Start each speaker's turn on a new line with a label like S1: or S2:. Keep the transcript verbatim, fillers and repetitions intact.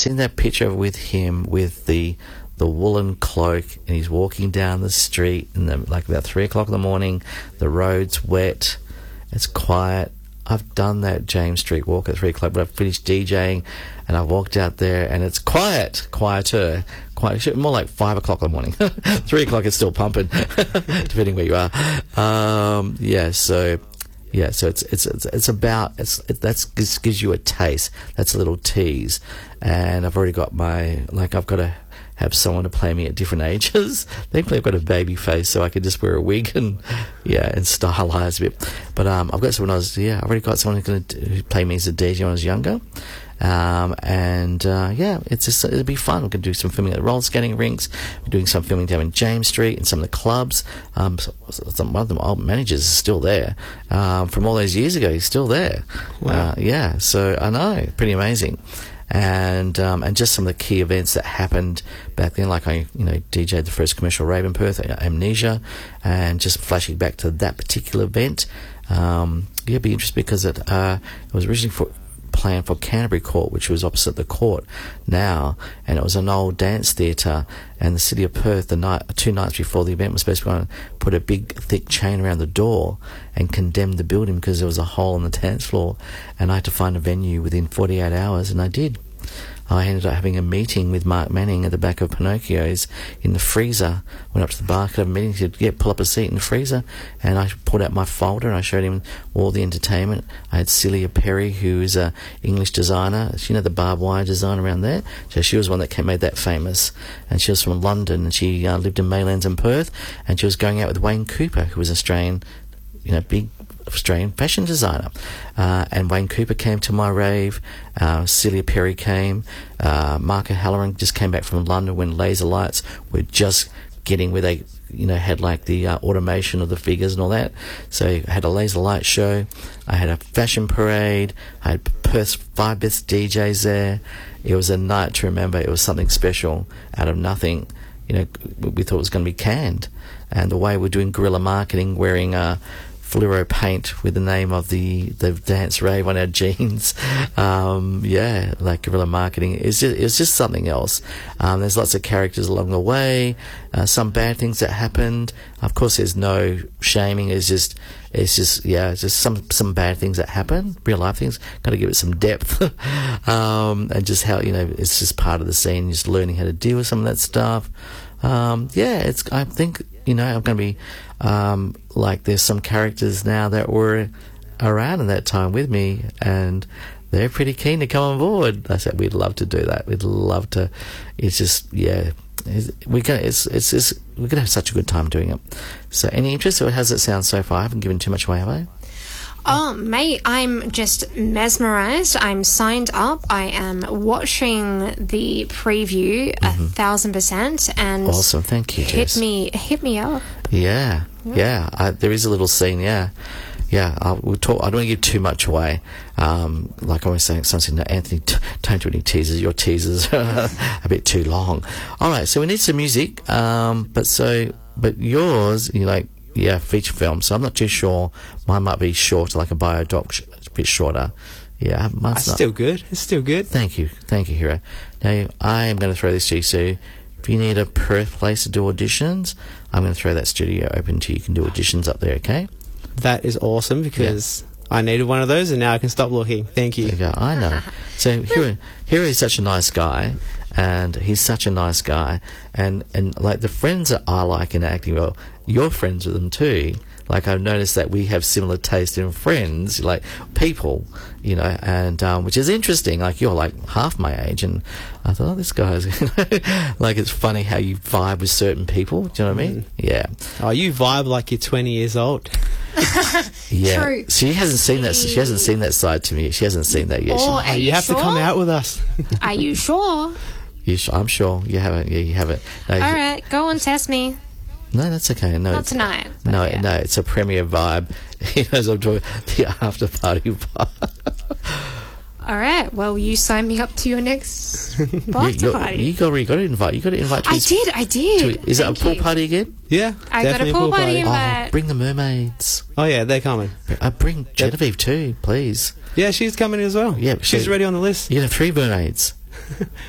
S1: seen that picture with him with the the woolen cloak, and he's walking down the street, and the, like about three o'clock in the morning, the road's wet, it's quiet. I've done that James Street walk at three o'clock, but I've finished DJing, and I walked out there, and it's quiet, quieter, quiet, more like five o'clock in the morning. Three o'clock is still pumping, depending where you are. Um, yeah, so. Yeah, so it's it's it's, it's about it's it, that's gives, gives you a taste. That's a little tease, and I've already got my like I've got to have someone to play me at different ages. Thankfully, I've got a baby face, so I can just wear a wig and yeah, and stylize a bit. But um, I've got someone I was yeah, I've already got someone who's going to play me as a D J when I was younger. Um, and uh, yeah, it's just, it'll be fun. We're going to do some filming at the roller skating rinks. We're doing some filming down in James Street and some of the clubs. Um, some, one of the old managers is still there um, from all those years ago. He's still there.
S2: Wow.
S1: Uh, yeah, so I know, pretty amazing. And um, and just some of the key events that happened back then, like I you know D J'd the first commercial rave in Perth, Amnesia, and just flashing back to that particular event. Um, yeah, it'd be interesting because it uh, it was originally for. Planned for Canterbury Court, which was opposite the court now, and it was an old dance theatre, and the city of Perth, the night two nights before the event, was supposed to go and put a big thick chain around the door and condemn the building because there was a hole in the dance floor, and I had to find a venue within forty-eight hours, and I did. I ended up having a meeting with Mark Manning at the back of Pinocchio's in the freezer. Went up to the bar, could have a meeting, said, yeah, pull up a seat in the freezer. And I pulled out my folder and I showed him all the entertainment. I had Celia Perry, who is a English designer. You know the barbed wire design around there? So she was one that came, made that famous. And she was from London, and she uh, lived in Maylands and Perth. And she was going out with Wayne Cooper, who was an Australian, you know, big Australian fashion designer. Uh, and Wayne Cooper came to my rave. Uh, Celia Perry came. Uh, Mark O'Halloran just came back from London when laser lights were just getting where they, you know, had like the uh, automation of the figures and all that. So I had a laser light show. I had a fashion parade. I had Perth's five best D Js there. It was a night to remember. It was something special out of nothing. You know, we thought it was going to be canned. And the way we're doing guerrilla marketing, wearing uh, fluoro paint with the name of the, the dance rave on our jeans. Um, yeah, like guerrilla marketing. It's just, it's just something else. Um, there's lots of characters along the way, uh, some bad things that happened. Of course, there's no shaming. It's just, it's just, yeah, it's just some, some bad things that happen, real life things. Got to give it some depth. um, and just how, you know, it's just part of the scene, just learning how to deal with some of that stuff. Um, yeah, it's, I think, you know, I'm going to be, um, like there's some characters now that were around in that time with me, and they're pretty keen to come on board. I said, we'd love to do that. We'd love to. It's just, yeah, it's, we're going it's, it's, it's, we're going to have such a good time doing it. So any interest, or how does it sound so far? I haven't given too much away, have I?
S3: Oh, mate, I'm just mesmerized. I'm signed up. I am watching the preview mm-hmm. a thousand percent. And
S1: awesome, thank you,
S3: hit
S1: Jess.
S3: me, hit me up.
S1: Yeah, yeah. yeah. I, there is a little scene. Yeah, yeah. I'll, we'll talk. I don't want to give too much away. Um, like I was saying, something that Anthony, t- don't do any teasers. Your teasers are a bit too long. All right, so we need some music. Um, but so, but yours, you like. Yeah, feature film. So I'm not too sure. Mine might be short, like a biodoc, sh- a bit shorter. Yeah, mine's
S2: It's
S1: not.
S2: still good. It's still good.
S1: Thank you, thank you, Hero. Now I am going to throw this to you. So if you need a Perth place to do auditions, I'm going to throw that studio open to you. You can do auditions up there. Okay.
S2: That is awesome because yeah. I needed one of those, and now I can stop looking. Thank you.
S1: There you go. I know. So Hero, Hero is such a nice guy. And he's such a nice guy, and and like the friends that I like in acting, well, you're friends with them too. Like I've noticed that we have similar taste in friends, like people, you know, and um, which is interesting. Like you're like half my age, and I thought, oh, this guy's, you know, like it's funny how you vibe with certain people. Do you know what I mean?
S2: Mm.
S1: Yeah.
S2: Oh, you vibe like you're twenty years old.
S1: Yeah.
S3: True.
S1: She hasn't seen that. She hasn't seen that side to me. She hasn't seen that yet.
S3: Oh,
S1: She,
S3: are
S2: you,
S3: you
S2: have
S3: sure?
S2: to come out with us.
S3: Are you sure?
S1: you, I'm sure you haven't. Yeah, you haven't. No,
S3: All right, go and test me.
S1: No, that's okay. No,
S3: Not tonight. but
S1: No,
S3: yeah.
S1: no, it's a premiere vibe. He knows I'm talking the after party vibe.
S3: All right. Well, you sign me up to your next after
S1: you,
S3: party.
S1: you got, you got to invite. You got to invite. To
S3: I
S1: his,
S3: did. I did.
S1: to- is it a
S3: Thank
S1: pool
S3: you.
S1: party again?
S2: Yeah,
S3: I got a
S2: definitely
S3: pool party
S2: party.
S3: in- But-
S1: Oh, bring the mermaids.
S2: Oh yeah, they're coming.
S1: Uh, bring Genevieve too, please.
S2: Yeah, she's coming as well.
S1: Yeah,
S2: she's
S1: she-
S2: already on the list.
S1: You can have three mermaids.